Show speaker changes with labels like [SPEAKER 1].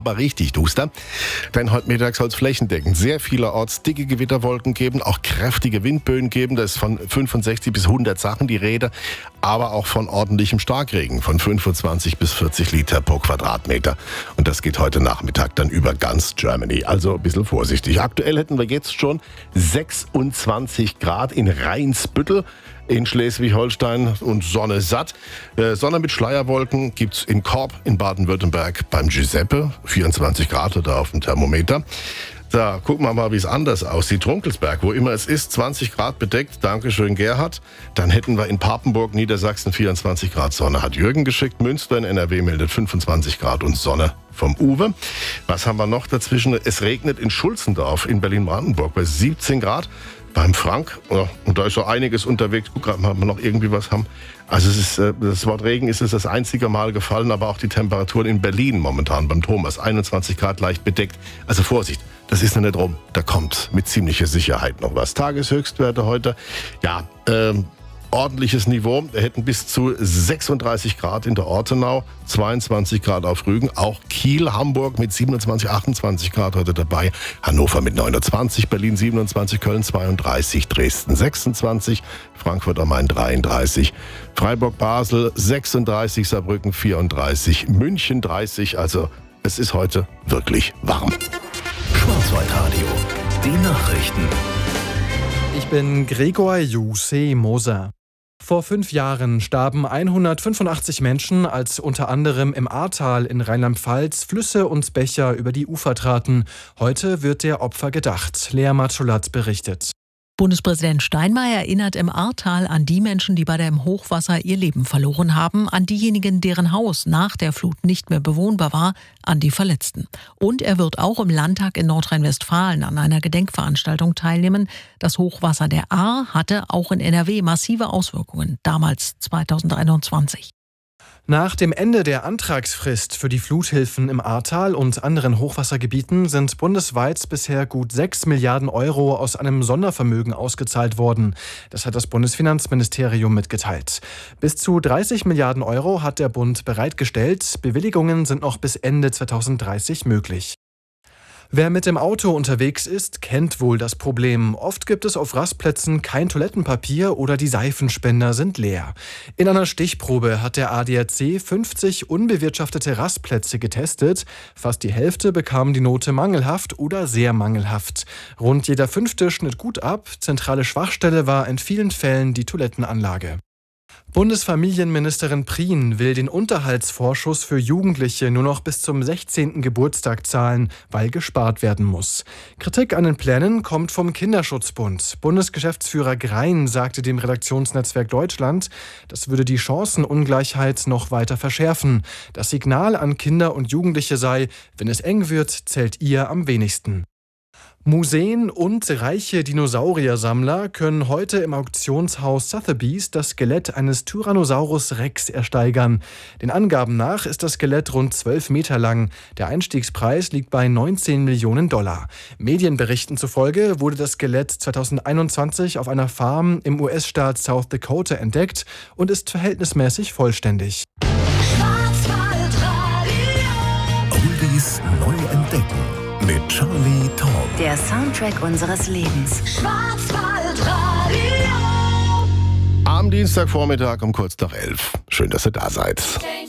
[SPEAKER 1] Aber richtig duster, denn heute Mittag soll es flächendeckend sehr vielerorts dicke Gewitterwolken geben, auch kräftige Windböen geben, da ist von 65 bis 100 Sachen die Rede, aber auch von ordentlichem Starkregen von 25 bis 40 Liter pro Quadratmeter. Und das geht heute Nachmittag dann über ganz Germany, also ein bisschen vorsichtig. Aktuell hätten wir jetzt schon 26 Grad in Rheinsbüttel in Schleswig-Holstein und Sonne satt. Sonne mit Schleierwolken gibt's in Korb in Baden-Württemberg beim Giuseppe, 24 Grad oder auf dem Thermometer. Da gucken wir mal, wie es anders aussieht. Runkelsberg, wo immer es ist, 20 Grad bedeckt. Dankeschön, Gerhard. Dann hätten wir in Papenburg, Niedersachsen, 24 Grad Sonne. Hat Jürgen geschickt. Münster in NRW meldet 25 Grad und Sonne vom Uwe. Was haben wir noch dazwischen? Es regnet in Schulzendorf in Berlin-Brandenburg bei 17 Grad. Beim Frank, und da ist so einiges unterwegs. Guck gerade mal, ob wir noch irgendwie was haben. Also es ist, das Wort Regen ist es das einzige Mal gefallen, aber auch die Temperaturen in Berlin momentan beim Thomas. 21 Grad leicht bedeckt. Also Vorsicht, das ist noch nicht rum. Da kommt mit ziemlicher Sicherheit noch was. Tageshöchstwerte heute, ja, ordentliches Niveau. Wir hätten bis zu 36 Grad in der Ortenau, 22 Grad auf Rügen, auch Kiel, Hamburg mit 27, 28 Grad heute dabei, Hannover mit 29, Berlin 27, Köln 32, Dresden 26, Frankfurt am Main 33, Freiburg, Basel 36, Saarbrücken 34, München 30, also es ist heute wirklich warm.
[SPEAKER 2] Schwarzwaldradio, die Nachrichten.
[SPEAKER 3] Ich bin Gregor Jussi Moser. Vor 5 Jahren starben 185 Menschen, als unter anderem im Ahrtal in Rheinland-Pfalz Flüsse und Bächer über die Ufer traten. Heute wird der Opfer gedacht. Lea Matschulat berichtet.
[SPEAKER 4] Bundespräsident Steinmeier erinnert im Ahrtal an die Menschen, die bei dem Hochwasser ihr Leben verloren haben, an diejenigen, deren Haus nach der Flut nicht mehr bewohnbar war, an die Verletzten. Und er wird auch im Landtag in Nordrhein-Westfalen an einer Gedenkveranstaltung teilnehmen. Das Hochwasser der Ahr hatte auch in NRW massive Auswirkungen, damals 2021.
[SPEAKER 3] Nach dem Ende der Antragsfrist für die Fluthilfen im Ahrtal und anderen Hochwassergebieten sind bundesweit bisher gut 6 Milliarden Euro aus einem Sondervermögen ausgezahlt worden. Das hat das Bundesfinanzministerium mitgeteilt. Bis zu 30 Milliarden Euro hat der Bund bereitgestellt. Bewilligungen sind noch bis Ende 2030 möglich. Wer mit dem Auto unterwegs ist, kennt wohl das Problem. Oft gibt es auf Rastplätzen kein Toilettenpapier oder die Seifenspender sind leer. In einer Stichprobe hat der ADAC 50 unbewirtschaftete Rastplätze getestet. Fast die Hälfte bekam die Note mangelhaft oder sehr mangelhaft. Rund jeder 5. schnitt gut ab. Zentrale Schwachstelle war in vielen Fällen die Toilettenanlage. Bundesfamilienministerin Prien will den Unterhaltsvorschuss für Jugendliche nur noch bis zum 16. Geburtstag zahlen, weil gespart werden muss. Kritik an den Plänen kommt vom Kinderschutzbund. Bundesgeschäftsführer Grein sagte dem Redaktionsnetzwerk Deutschland, das würde die Chancenungleichheit noch weiter verschärfen. Das Signal an Kinder und Jugendliche sei, wenn es eng wird, zählt ihr am wenigsten. Museen und reiche Dinosauriersammler können heute im Auktionshaus Sotheby's das Skelett eines Tyrannosaurus Rex ersteigern. Den Angaben nach ist das Skelett rund 12 Meter lang. Der Einstiegspreis liegt bei 19 Millionen $. Medienberichten zufolge wurde das Skelett 2021 auf einer Farm im US-Staat South Dakota entdeckt und ist verhältnismäßig vollständig.
[SPEAKER 2] Oldies neu entdecken mit Charlie Tauber.
[SPEAKER 5] Der Soundtrack unseres Lebens.
[SPEAKER 1] Schwarzwaldradio. Am Dienstagvormittag um kurz nach 11. Schön, dass ihr da seid.